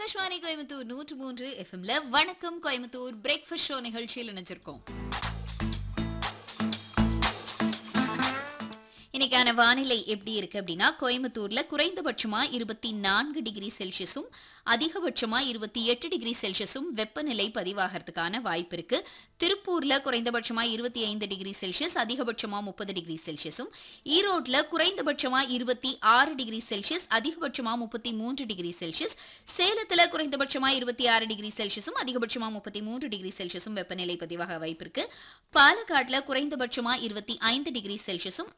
ஆகாஷ்வாணி கோயம்புத்தூர் 103 எஃப்எம்ல வணக்கம் Coimbatore breakfast show நிகழ்ச்சியில் நினைச்சிருக்கோம். இன்னைக்கான வானிலை எப்படி இருக்கு அப்படின்னா, கோயம்புத்தூர்ல குறைந்தபட்சமா 24 டிகிரி செல்சியஸும் அதிகபட்சமா 28 டிகிரி செல்சியஸும் வெப்பநிலை பதிவாகிறதுக்கான வாய்ப்பு இருக்கு. திருப்பூர்ல குறைந்தபட்சமா 25 டிகிரி செல்சியஸ் அதிகபட்சமா 30 டிகிரி செல்சியஸும், ஈரோட்ல குறைந்தபட்சமா 26 டிகிரி செல்சியஸ் அதிகபட்சமா 33 டிகிரி செல்சியஸ், சேலத்துல குறைந்தபட்சமா 26 டிகிரி செல்சியஸும் அதிகபட்சமா 33 டிகிரி செல்சியஸும் வெப்பநிலை பதிவாக வாய்ப்பு இருக்கு. பாலக்காட்டுல குறைந்தபட்சமா 25 டிகிரி செல்சியஸும்